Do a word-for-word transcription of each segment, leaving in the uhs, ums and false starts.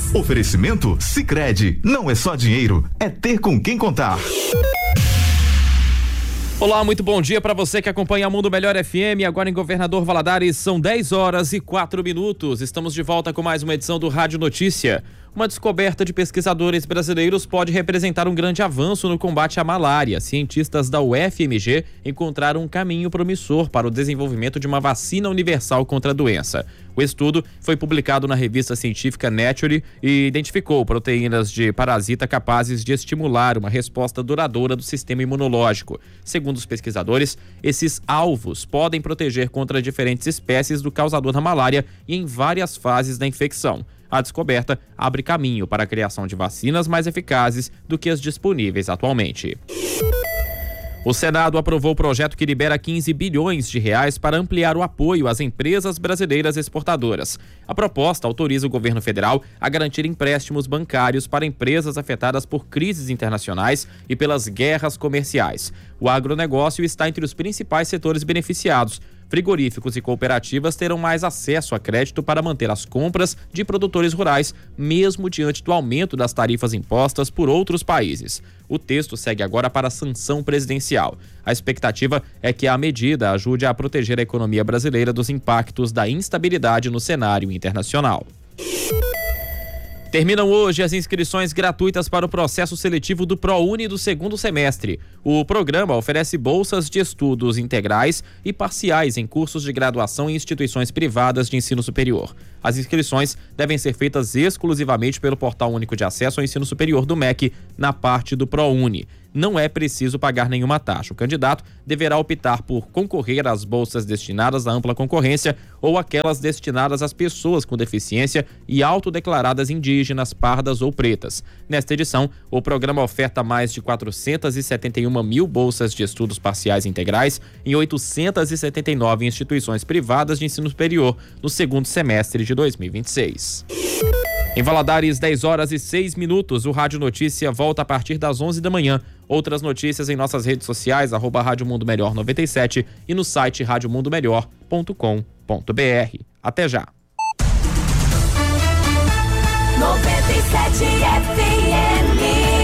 Oferecimento Sicredi, não é só dinheiro, é ter com quem contar. Olá, muito bom dia para você que acompanha a Mundo Melhor F M, agora em Governador Valadares, são dez horas e quatro minutos. Estamos de volta com mais uma edição do Rádio Notícia. Uma descoberta de pesquisadores brasileiros pode representar um grande avanço no combate à malária. Cientistas da U F M G encontraram um caminho promissor para o desenvolvimento de uma vacina universal contra a doença. O estudo foi publicado na revista científica Nature e identificou proteínas de parasita capazes de estimular uma resposta duradoura do sistema imunológico. Segundo os pesquisadores, esses alvos podem proteger contra diferentes espécies do causador da malária e em várias fases da infecção. A descoberta abre caminho para a criação de vacinas mais eficazes do que as disponíveis atualmente. O Senado aprovou o projeto que libera quinze bilhões de reais para ampliar o apoio às empresas brasileiras exportadoras. A proposta autoriza o governo federal a garantir empréstimos bancários para empresas afetadas por crises internacionais e pelas guerras comerciais. O agronegócio está entre os principais setores beneficiados. Frigoríficos e cooperativas terão mais acesso a crédito para manter as compras de produtores rurais, mesmo diante do aumento das tarifas impostas por outros países. O texto segue agora para a sanção presidencial. A expectativa é que a medida ajude a proteger a economia brasileira dos impactos da instabilidade no cenário internacional. Terminam hoje as inscrições gratuitas para o processo seletivo do ProUni do segundo semestre. O programa oferece bolsas de estudos integrais e parciais em cursos de graduação em instituições privadas de ensino superior. As inscrições devem ser feitas exclusivamente pelo Portal Único de Acesso ao Ensino Superior do M E C, na parte do ProUni. Não é preciso pagar nenhuma taxa. O candidato deverá optar por concorrer às bolsas destinadas à ampla concorrência ou aquelas destinadas às pessoas com deficiência e autodeclaradas indígenas, pardas ou pretas. Nesta edição, o programa oferta mais de quatrocentas e setenta e uma mil bolsas de estudos parciais e integrais em oitocentas e setenta e nove instituições privadas de ensino superior no segundo semestre de dois mil e vinte e seis. Em Valadares, dez horas e seis minutos, o Rádio Notícia volta a partir das onze da manhã. Outras notícias em nossas redes sociais, arroba Rádio Mundo Melhor noventa e sete e no site rádio mundo melhor ponto com ponto b r. Até já. noventa e sete F M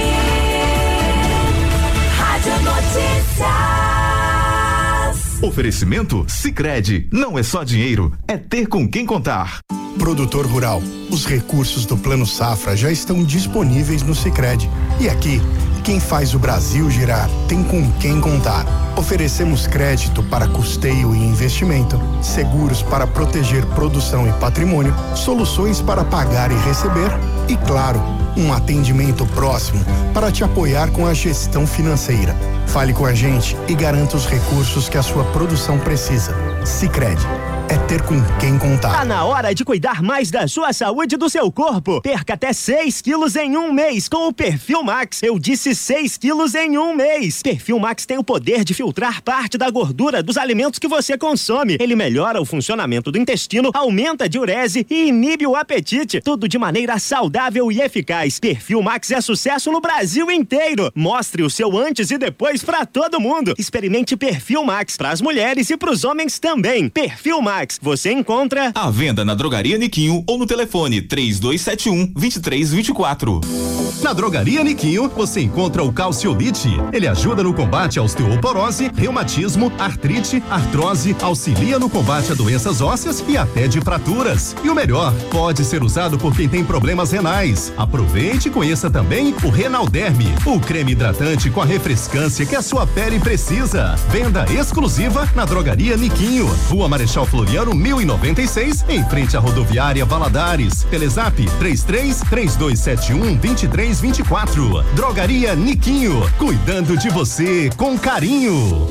Rádio Notícias. Oferecimento Sicredi, não é só dinheiro, é ter com quem contar. Produtor rural, os recursos do Plano Safra já estão disponíveis no Sicredi. E aqui, quem faz o Brasil girar tem com quem contar. Oferecemos crédito para custeio e investimento, seguros para proteger produção e patrimônio, soluções para pagar e receber e, claro, um atendimento próximo para te apoiar com a gestão financeira. Fale com a gente e garanta os recursos que a sua produção precisa. Sicredi, é ter com quem contar. Tá na hora de cuidar mais da sua saúde e do seu corpo. Perca até seis quilos em um mês com o Perfil Max. Eu disse seis quilos em um mês. Perfil Max tem o poder de filtrar parte da gordura dos alimentos que você consome. Ele melhora o funcionamento do intestino, aumenta a diurese e inibe o apetite. Tudo de maneira saudável e eficaz. Perfil Max é sucesso no Brasil inteiro. Mostre o seu antes e depois pra todo mundo. Experimente Perfil Max pras mulheres e pros homens também. Perfil Max, você encontra à venda na Drogaria Niquinho ou no telefone três dois sete um, dois três dois quatro. Na Drogaria Niquinho, você encontra o Calciolite. Ele ajuda no combate à osteoporose, reumatismo, artrite, artrose, auxilia no combate a doenças ósseas e até de fraturas. E o melhor, pode ser usado por quem tem problemas renais. Aproveite e conheça também o Renalderme, o creme hidratante com a refrescância que a sua pele precisa. Venda exclusiva na Drogaria Niquinho, Rua Marechal Floriano mil e noventa e seis, em frente à rodoviária Valadares. Telezap três três três dois sete um dois três dois quatro. Drogaria Niquinho, cuidando de você com carinho.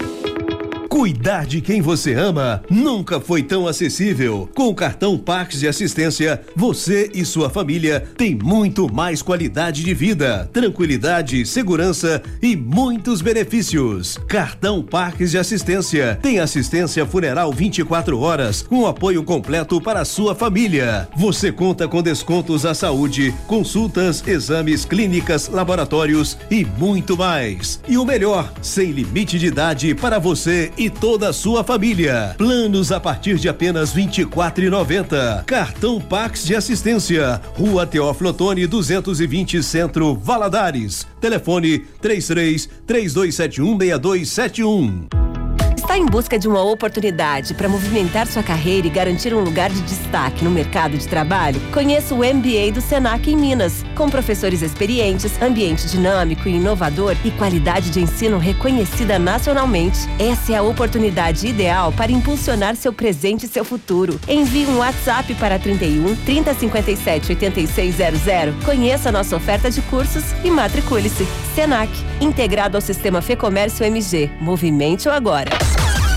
Cuidar de quem você ama nunca foi tão acessível. Com o cartão Parques de Assistência, você e sua família têm muito mais qualidade de vida, tranquilidade, segurança e muitos benefícios. Cartão Parques de Assistência tem assistência funeral vinte e quatro horas, com apoio completo para a sua família. Você conta com descontos à saúde, consultas, exames, clínicas, laboratórios e muito mais. E o melhor, sem limite de idade para você e e toda a sua família. Planos a partir de apenas vinte e quatro reais e noventa centavos. Cartão Pax de assistência. Rua Teófilo Otoni, duzentos e vinte, Centro, Valadares. Telefone três três, três dois sete um, seis dois sete um. Está em busca de uma oportunidade para movimentar sua carreira e garantir um lugar de destaque no mercado de trabalho? Conheça o M B A do Senac em Minas, com professores experientes, ambiente dinâmico e inovador e qualidade de ensino reconhecida nacionalmente. Essa é a oportunidade ideal para impulsionar seu presente e seu futuro. Envie um WhatsApp para trinta e um, trinta, cinquenta e sete, oitenta e seis zero zero. Conheça a nossa oferta de cursos e matricule-se. Senac, integrado ao sistema Fê Comércio M G. Movimente-o agora.